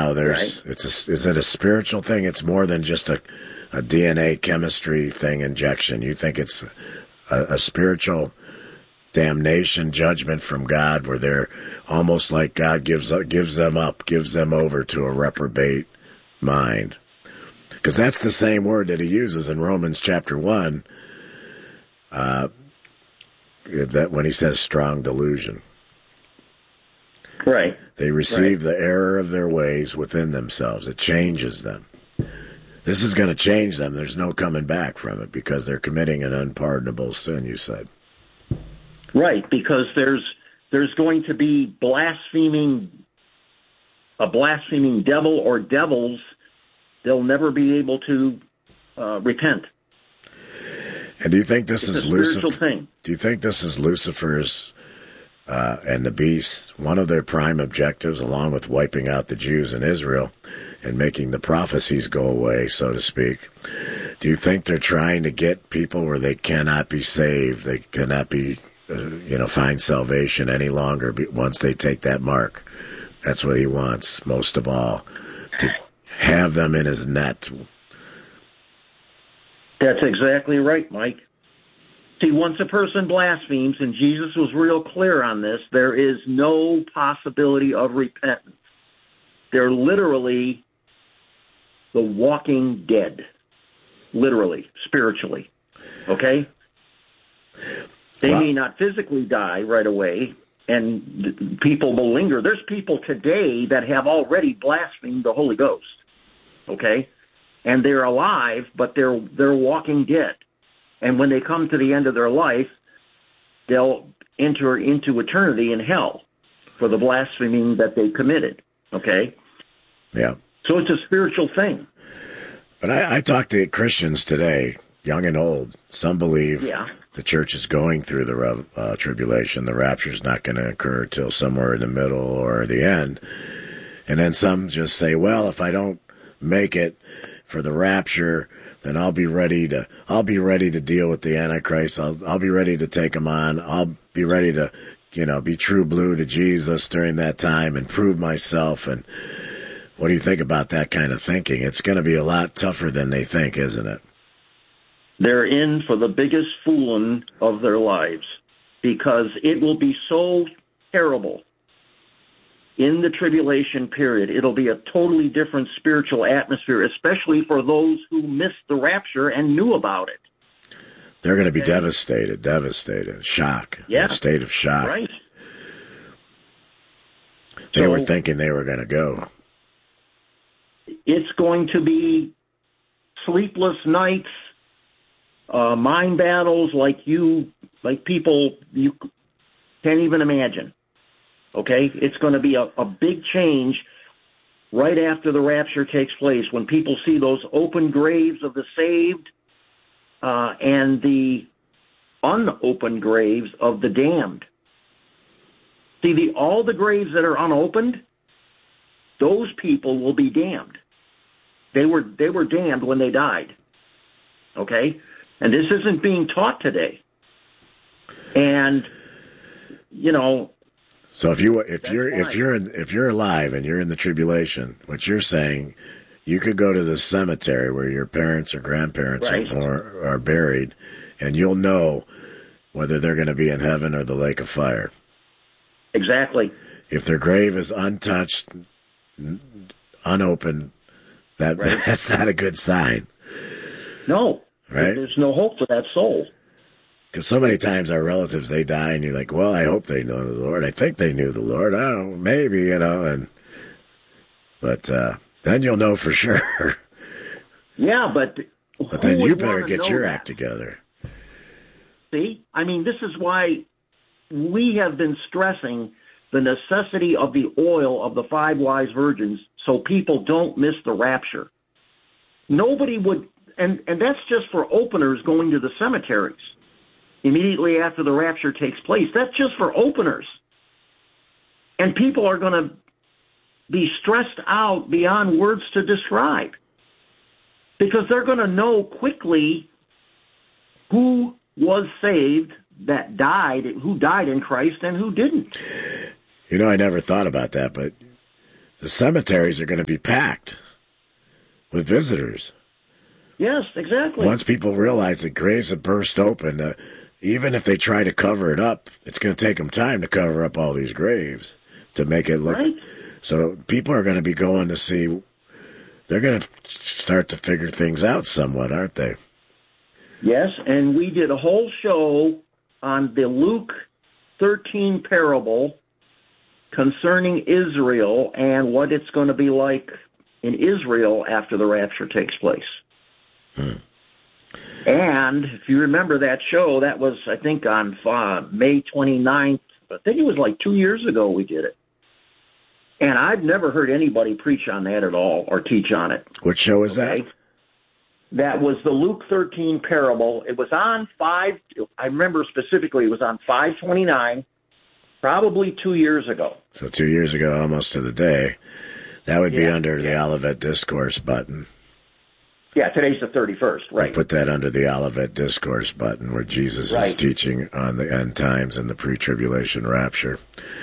now is it a spiritual thing? It's more than just a DNA chemistry thing injection. You think it's a spiritual damnation judgment from God, where they're almost like God gives them over to a reprobate mind? Because that's the same word that he uses in Romans chapter 1, that when he says strong delusion. Right. They receive the error of their ways within themselves. It changes them. This is going to change them. There's no coming back from it, because they're committing an unpardonable sin, you said. Right, because there's going to be a blaspheming devil or devils. They'll never be able to repent. And do you think this is Lucifer? Thing. Do you think this is Lucifer's and the beast, one of their prime objectives, along with wiping out the Jews in Israel and making the prophecies go away, so to speak? Do you think they're trying to get people where they cannot be saved, they cannot be, find salvation any longer once they take that mark? That's what he wants most of all, to have them in his net. That's exactly right, Mike. See, once a person blasphemes, and Jesus was real clear on this, there is no possibility of repentance. They're literally the walking dead, literally, spiritually, okay? They may not physically die right away, and people will linger. There's people today that have already blasphemed the Holy Ghost, okay? And they're alive, but they're walking dead. And when they come to the end of their life, they'll enter into eternity in hell for the blaspheming that they committed, okay? Yeah. So it's a spiritual thing. But I talk to Christians today, young and old. Some believe the church is going through the tribulation. The rapture's not going to occur till somewhere in the middle or the end. And then some just say, well, if I don't make it for the rapture, then I'll be ready to deal with the Antichrist. I'll be ready to take him on. I'll be ready to, be true blue to Jesus during that time and prove myself. And what do you think about that kind of thinking? It's going to be a lot tougher than they think, isn't it? They're in for the biggest fooling of their lives, because it will be so terrible in the tribulation period. It'll be a totally different spiritual atmosphere, especially for those who missed the rapture and knew about it. They're going to be devastated, shock, a state of shock. Right. They were thinking they were going to go. It's going to be sleepless nights, mind battles like people you can't even imagine. Okay? It's going to be a big change right after the rapture takes place, when people see those open graves of the saved and the unopened graves of the damned. See, all the graves that are unopened, those people will be damned. They were damned when they died. Okay? And this isn't being taught today. And so if you're alive and you're in the tribulation, what you're saying, you could go to the cemetery where your parents or grandparents are buried, and you'll know whether they're going to be in heaven or the lake of fire. Exactly. If their grave is untouched, unopened, that's not a good sign. No. Right? There's no hope for that soul. Because so many times our relatives, they die, and you're like, well, I hope they know the Lord. I think they knew the Lord. I don't know, maybe, but then you'll know for sure. Yeah, but then you better get your act together. See? I mean, this is why we have been stressing the necessity of the oil of the 5 wise virgins so people don't miss the rapture. Nobody would, and that's just for openers going to the cemeteries immediately after the rapture takes place. That's just for openers. And people are going to be stressed out beyond words to describe, because they're going to know quickly who was saved, who died in Christ and who didn't. I never thought about that, but The cemeteries are going to be packed with visitors. Yes, exactly. Once people realize that graves have burst open, even if they try to cover it up, it's going to take them time to cover up all these graves to make it look. Right. So people are going to be going to see. They're going to start to figure things out somewhat, aren't they? Yes, and we did a whole show on the Luke 13 parable concerning Israel and what it's going to be like in Israel after the rapture takes place. And if you remember that show, that was, I think, on May 29th. I think it was like 2 years ago we did it. And I've never heard anybody preach on that at all or teach on it. What show is that? That was the Luke 13 parable. It was on I remember specifically, it was on 5/29, probably 2 years ago. So 2 years ago, almost to the day. That would be under the Olivet Discourse button. Yeah, today's the 31st, right. We put that under the Olivet Discourse button where Jesus is teaching on the end times and the pre-tribulation rapture.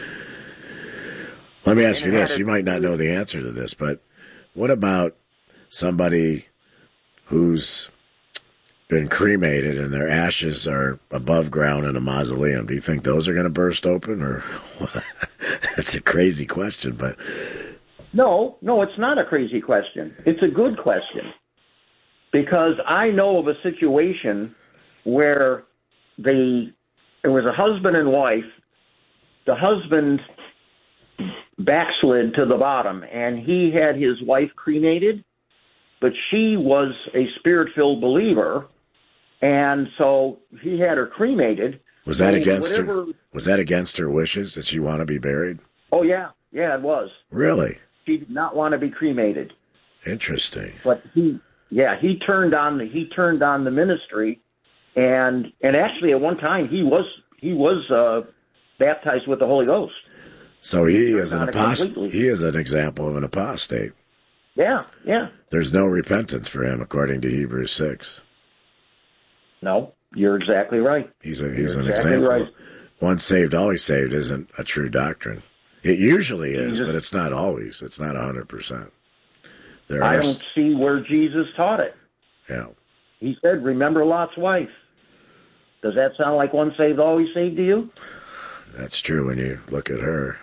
Let me ask you this. You might not know the answer to this, but what about somebody who's been cremated and their ashes are above ground in a mausoleum? Do you think those are going to burst open? Or that's a crazy question, but... No, it's not a crazy question. It's a good question. Because I know of a situation where it was a husband and wife. The husband backslid to the bottom, and he had his wife cremated, but she was a spirit-filled believer, and so he had her cremated. Was that against her? Was that against her wishes? Did she want to be buried? Oh yeah, it was. Really? She did not want to be cremated. Interesting. But he turned on the ministry, and actually at one time he was baptized with the Holy Ghost. So he is an apostate. He is an example of an apostate. Yeah. There's no repentance for him, according to Hebrews 6. No, you're exactly right. He's an example. Right. Once saved, always saved isn't a true doctrine. It usually is, but it's not always. It's not 100%. I don't see where Jesus taught it. Yeah. He said, remember Lot's wife. Does that sound like once saved, always saved to you? That's true when you look at her.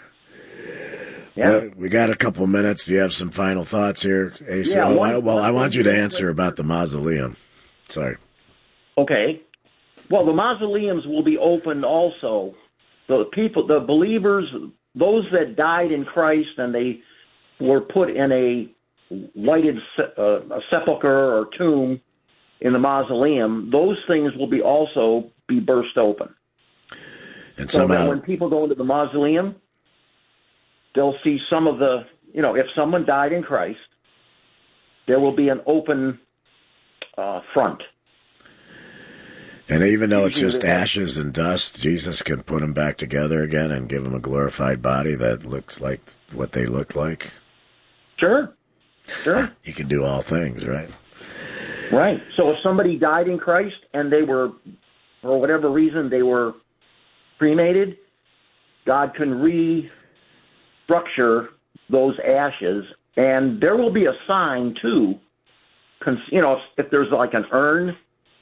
Yeah. We got a couple minutes. Do you have some final thoughts here, AC? Yeah, I want you to answer about the mausoleum. Sorry. Okay. Well, the mausoleums will be opened also. The believers, those that died in Christ and they were put in a lighted sepulcher or tomb in the mausoleum, those things will also be burst open. And so that when people go into the mausoleum, they'll see some of the, if someone died in Christ, there will be an open front. And even though it's just ashes and dust, Jesus can put them back together again and give them a glorified body that looks like what they looked like. Sure. He can do all things, right? Right. So if somebody died in Christ and they were, for whatever reason, they were cremated, God can restructure those ashes, and there will be a sign too. If there's like an urn,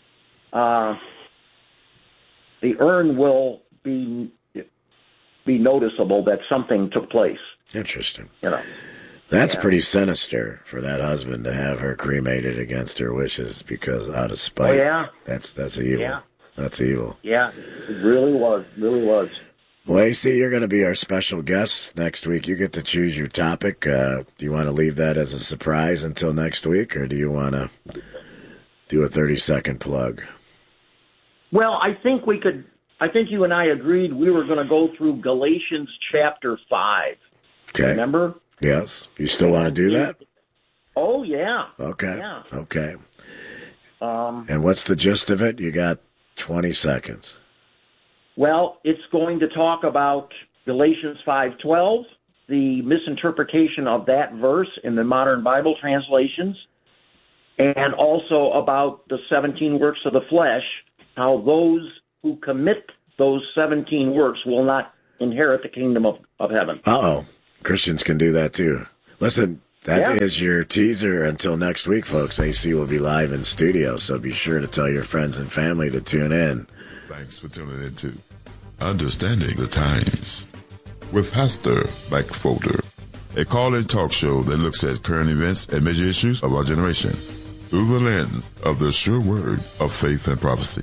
the urn will be noticeable that something took place. Interesting. That's pretty sinister for that husband to have her cremated against her wishes because out of spite. Oh, yeah. That's evil. Yeah. That's evil. Yeah, it really was. Well, AC, you're going to be our special guest next week. You get to choose your topic. Do you want to leave that as a surprise until next week, or do you want to do a 30-second plug? Well, I think you and I agreed we were going to go through Galatians chapter 5. Okay. Remember? Yes. You still want to do that? Oh, yeah. Okay. Yeah. Okay. And what's the gist of it? You got 20 seconds. Well, it's going to talk about Galatians 5:12, the misinterpretation of that verse in the modern Bible translations, and also about the 17 works of the flesh, how those who commit those 17 works will not inherit the kingdom of heaven. Uh-oh. Christians can do that too. Listen, that is your teaser until next week, folks. AC will be live in studio, so be sure to tell your friends and family to tune in. Thanks for tuning in to Understanding the Times with Pastor Mike Folder, a call-in talk show that looks at current events and major issues of our generation through the lens of the sure word of faith and prophecy.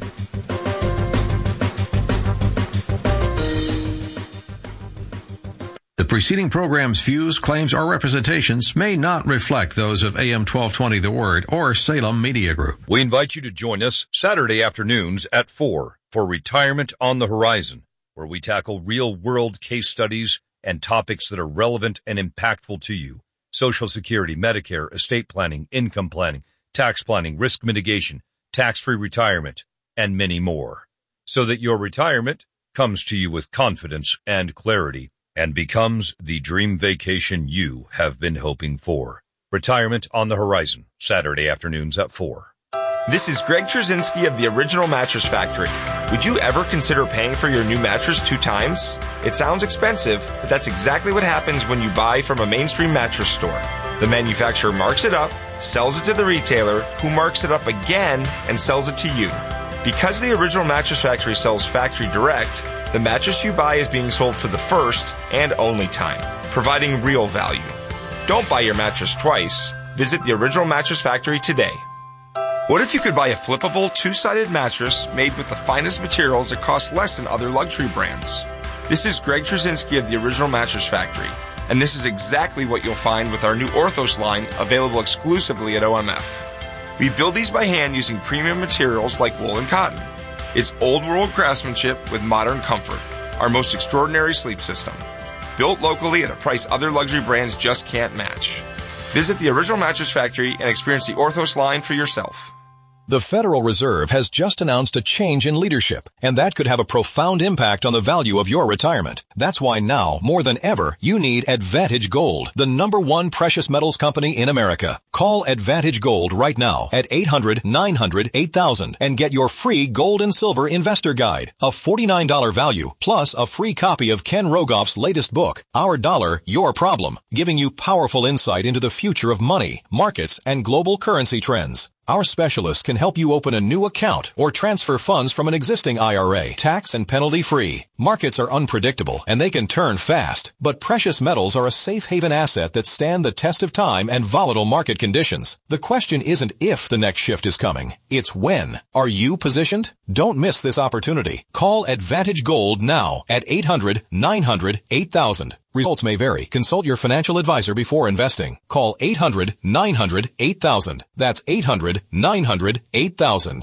The preceding program's views, claims, or representations may not reflect those of AM 1220 The Word or Salem Media Group. We invite you to join us Saturday afternoons at 4 for Retirement on the Horizon, where we tackle real-world case studies and topics that are relevant and impactful to you. Social Security, Medicare, estate planning, income planning, tax planning, risk mitigation, tax-free retirement, and many more, so that your retirement comes to you with confidence and clarity and becomes the dream vacation you have been hoping for. Retirement on the Horizon, Saturday afternoons at 4. This is Greg Trzynski of the Original Mattress Factory. Would you ever consider paying for your new mattress 2 times? It sounds expensive, but that's exactly what happens when you buy from a mainstream mattress store. The manufacturer marks it up, sells it to the retailer, who marks it up again and sells it to you. Because the Original Mattress Factory sells factory direct, the mattress you buy is being sold for the first and only time, providing real value. Don't buy your mattress twice. Visit the Original Mattress Factory today. What if you could buy a flippable 2-sided mattress made with the finest materials that cost less than other luxury brands? This is Greg Trzynski of the Original Mattress Factory, and this is exactly what you'll find with our new Orthos line available exclusively at OMF. We build these by hand using premium materials like wool and cotton. It's old-world craftsmanship with modern comfort, our most extraordinary sleep system. Built locally at a price other luxury brands just can't match. Visit the Original Mattress Factory and experience the Orthos line for yourself. The Federal Reserve has just announced a change in leadership, and that could have a profound impact on the value of your retirement. That's why now, more than ever, you need Advantage Gold, the #1 precious metals company in America. Call Advantage Gold right now at 800-900-8000 and get your free gold and silver investor guide, a $49 value, plus a free copy of Ken Rogoff's latest book, Our Dollar, Your Problem, giving you powerful insight into the future of money, markets, and global currency trends. Our specialists can help you open a new account or transfer funds from an existing IRA, tax and penalty free. Markets are unpredictable and they can turn fast, but precious metals are a safe haven asset that stand the test of time and volatile market conditions. The question isn't if the next shift is coming, it's when. Are you positioned? Don't miss this opportunity. Call Advantage Gold now at 800-900-8000. Results may vary. Consult your financial advisor before investing. Call 800-900-8000. That's 800-900-8000.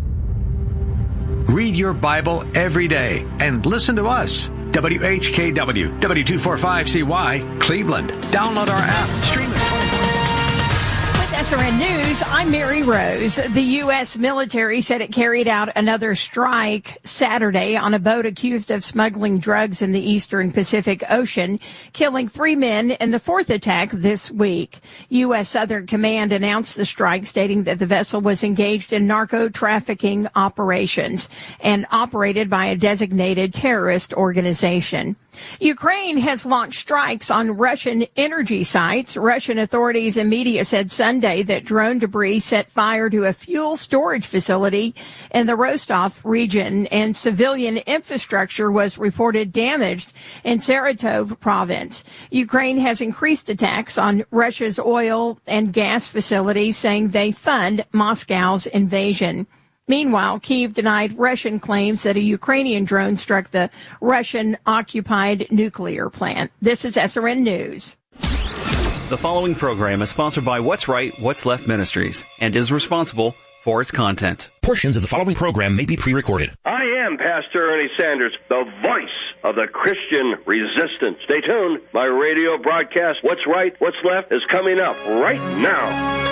Read your Bible every day and listen to us. WHKW, W245CY, Cleveland. Download our app. Stream us 24/7. SRN News, I'm Mary Rose. The U.S. military said it carried out another strike Saturday on a boat accused of smuggling drugs in the eastern Pacific Ocean, killing 3 men in the 4th attack this week. U.S. Southern Command announced the strike, stating that the vessel was engaged in narco-trafficking operations and operated by a designated terrorist organization. Ukraine has launched strikes on Russian energy sites. Russian authorities and media said Sunday that drone debris set fire to a fuel storage facility in the Rostov region, and civilian infrastructure was reported damaged in Saratov province. Ukraine has increased attacks on Russia's oil and gas facilities, saying they fund Moscow's invasion. Meanwhile, Kyiv denied Russian claims that a Ukrainian drone struck the Russian-occupied nuclear plant. This is SRN News. The following program is sponsored by What's Right, What's Left Ministries and is responsible for its content. Portions of the following program may be pre-recorded. I am Pastor Ernie Sanders, the voice of the Christian resistance. Stay tuned. My radio broadcast, What's Right, What's Left, is coming up right now.